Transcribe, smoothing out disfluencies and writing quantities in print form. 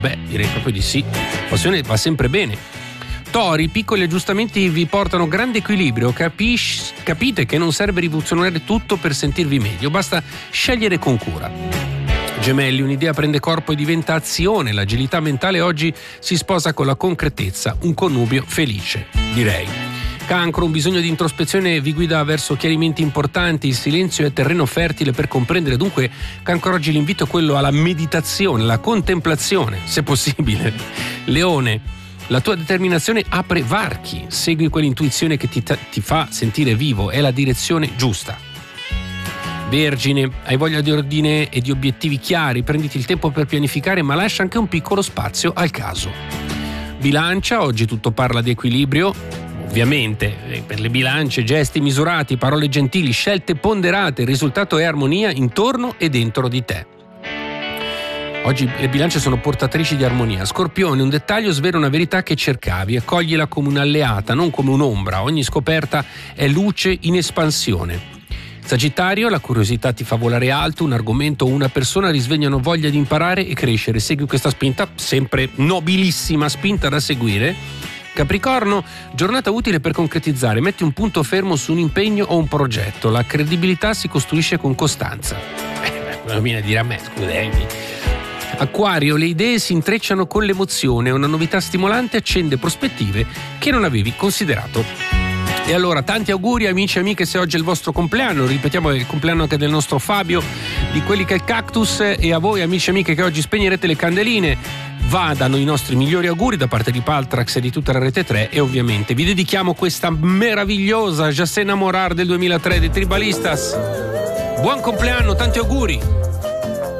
Beh, direi proprio di sì. Passione va sempre bene. Tori, piccoli aggiustamenti vi portano grande equilibrio. Capite che non serve rivoluzionare tutto per sentirvi meglio, basta scegliere con cura. Gemelli, un'idea prende corpo e diventa azione. L'agilità mentale oggi si sposa con la concretezza, un connubio felice, direi. Cancro, un bisogno di introspezione vi guida verso chiarimenti importanti, il silenzio è terreno fertile per comprendere, dunque Cancro oggi l'invito è quello alla meditazione, alla contemplazione, se possibile. Leone, la tua determinazione apre varchi, segui quell'intuizione che ti fa sentire vivo, è la direzione giusta. Vergine, hai voglia di ordine e di obiettivi chiari, prenditi il tempo per pianificare ma lascia anche un piccolo spazio al caso. Bilancia, oggi tutto parla di equilibrio, ovviamente per le bilance gesti misurati, parole gentili, scelte ponderate, il risultato è armonia intorno e dentro di te. Oggi le bilance sono portatrici di armonia. Scorpione, un dettaglio svela una verità che cercavi e coglila come un'alleata, non come un'ombra. Ogni scoperta è luce in espansione. Sagittario, la curiosità ti fa volare alto, un argomento o una persona risvegliano voglia di imparare e crescere. Segui questa spinta, sempre nobilissima spinta da seguire. Capricorno, giornata utile per concretizzare, metti un punto fermo su un impegno o un progetto. La credibilità si costruisce con costanza. Non viene a dire a me, scusami. Acquario, le idee si intrecciano con l'emozione, una novità stimolante accende prospettive che non avevi considerato. E allora tanti auguri amici e amiche se oggi è il vostro compleanno, ripetiamo è il compleanno anche del nostro Fabio, di quelli che è il Cactus, e a voi amici e amiche che oggi spegnerete le candeline vadano i nostri migliori auguri da parte di Paltrax e di tutta la Rete 3 e ovviamente vi dedichiamo questa meravigliosa Je sais enamorar del 2003 dei Tribalistas. Buon compleanno, tanti auguri!